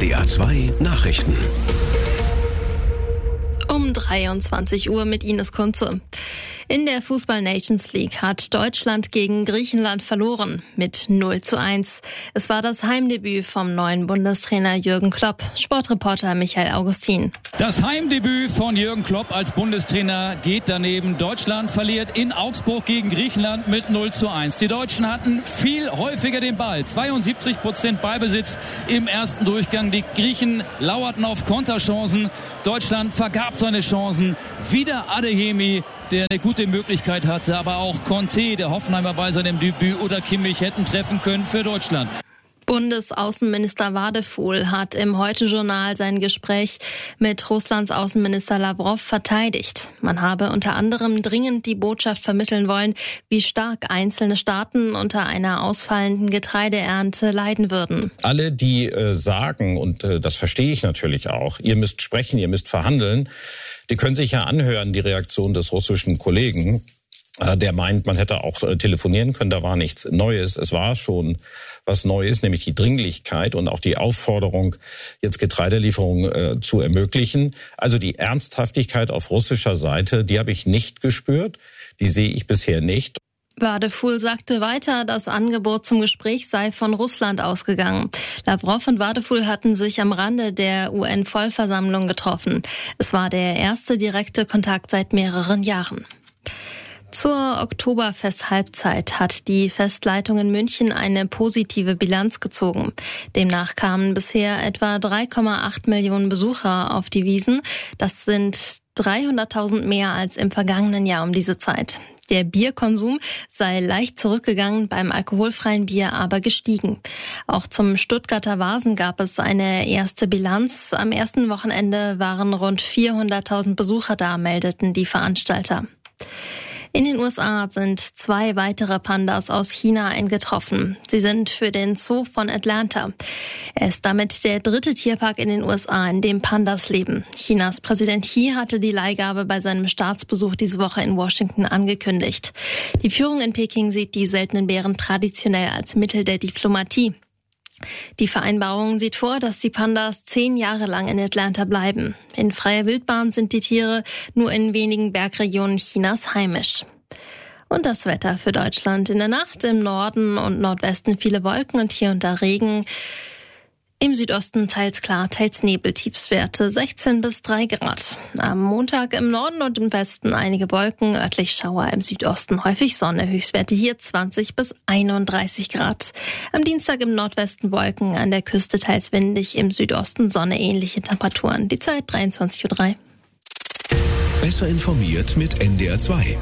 NDR 2 Nachrichten. Um 23 Uhr mit Ines Kunze. In der Fußball-Nations League hat Deutschland gegen Griechenland verloren mit 0:1. Es war das Heimdebüt vom neuen Bundestrainer Jürgen Klopp. Sportreporter Michael Augustin. Das Heimdebüt von Jürgen Klopp als Bundestrainer geht daneben. Deutschland verliert in Augsburg gegen Griechenland mit 0:1. Die Deutschen hatten viel häufiger den Ball. 72% Ballbesitz im ersten Durchgang. Die Griechen lauerten auf Konterchancen. Deutschland vergab seine Chancen. Wieder Adeyemi, der eine gute Möglichkeit hatte, aber auch Conte, der Hoffenheimer bei seinem Debüt, oder Kimmich hätten treffen können für Deutschland. Bundesaußenminister Wadefuhl hat im Heute-Journal sein Gespräch mit Russlands Außenminister Lavrov verteidigt. Man habe unter anderem dringend die Botschaft vermitteln wollen, wie stark einzelne Staaten unter einer ausfallenden Getreideernte leiden würden. Alle, die sagen, und das verstehe ich natürlich auch, ihr müsst sprechen, ihr müsst verhandeln, die können sich ja anhören, die Reaktion des russischen Kollegen. Der meint, man hätte auch telefonieren können, da war nichts Neues. Es war schon was Neues, nämlich die Dringlichkeit und auch die Aufforderung, jetzt Getreidelieferungen zu ermöglichen. Also die Ernsthaftigkeit auf russischer Seite, die habe ich nicht gespürt, die sehe ich bisher nicht. Wadefuhl sagte weiter, das Angebot zum Gespräch sei von Russland ausgegangen. Lavrov und Wadefuhl hatten sich am Rande der UN-Vollversammlung getroffen. Es war der erste direkte Kontakt seit mehreren Jahren. Zur Oktoberfest-Halbzeit hat die Festleitung in München eine positive Bilanz gezogen. Demnach kamen bisher etwa 3,8 Millionen Besucher auf die Wiesn. Das sind 300.000 mehr als im vergangenen Jahr um diese Zeit. Der Bierkonsum sei leicht zurückgegangen, beim alkoholfreien Bier aber gestiegen. Auch zum Stuttgarter Vasen gab es eine erste Bilanz. Am ersten Wochenende waren rund 400.000 Besucher da, meldeten die Veranstalter. In den USA sind 2 weitere Pandas aus China eingetroffen. Sie sind für den Zoo von Atlanta. Er ist damit der 3. Tierpark in den USA, in dem Pandas leben. Chinas Präsident Xi hatte die Leihgabe bei seinem Staatsbesuch diese Woche in Washington angekündigt. Die Führung in Peking sieht die seltenen Bären traditionell als Mittel der Diplomatie. Die Vereinbarung sieht vor, dass die Pandas 10 Jahre lang in Atlanta bleiben. In freier Wildbahn sind die Tiere nur in wenigen Bergregionen Chinas heimisch. Und das Wetter für Deutschland: in der Nacht im Norden und Nordwesten viele Wolken und hier und da Regen. Im Südosten teils klar, teils Nebel, Tiefstwerte 16 bis 3 Grad. Am Montag im Norden und im Westen einige Wolken, örtlich Schauer, im Südosten häufig Sonne, Höchstwerte hier 20 bis 31 Grad. Am Dienstag im Nordwesten Wolken, an der Küste teils windig, im Südosten Sonne, ähnliche Temperaturen. Die Zeit 23:03 Uhr. Besser informiert mit NDR 2.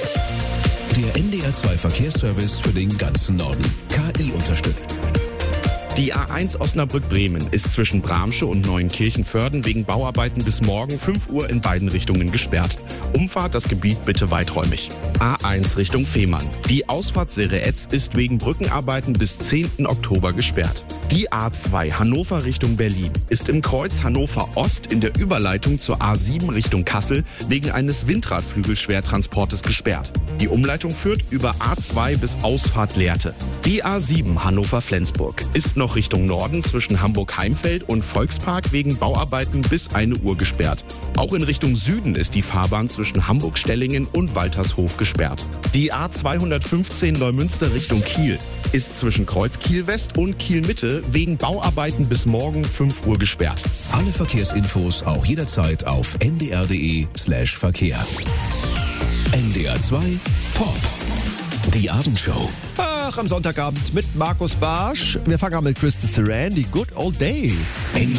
Der NDR 2 Verkehrsservice für den ganzen Norden. KI unterstützt. Die A1 Osnabrück-Bremen ist zwischen Bramsche und Neuenkirchen-Vörden wegen Bauarbeiten bis morgen 5 Uhr in beiden Richtungen gesperrt. Umfahrt das Gebiet bitte weiträumig. A1 Richtung Fehmarn. Die Ausfahrt Sereetz ist wegen Brückenarbeiten bis 10. Oktober gesperrt. Die A2 Hannover Richtung Berlin ist im Kreuz Hannover Ost in der Überleitung zur A7 Richtung Kassel wegen eines Windradflügelschwertransportes gesperrt. Die Umleitung führt über A2 bis Ausfahrt Lehrte. Die A7 Hannover-Flensburg ist noch Richtung Norden zwischen Hamburg-Heimfeld und Volkspark wegen Bauarbeiten bis 1 Uhr gesperrt. Auch in Richtung Süden ist die Fahrbahn zwischen Hamburg-Stellingen und Waltershof gesperrt. Die A215 Neumünster Richtung Kiel ist zwischen Kreuz Kiel-West und Kiel-Mitte wegen Bauarbeiten bis morgen 5 Uhr gesperrt. Alle Verkehrsinfos auch jederzeit auf ndr.de/Verkehr. NDR 2 Pop. Die Abendshow. Ach, am Sonntagabend mit Markus Barsch. Wir fangen an mit Krista Saran, die Good Old Days.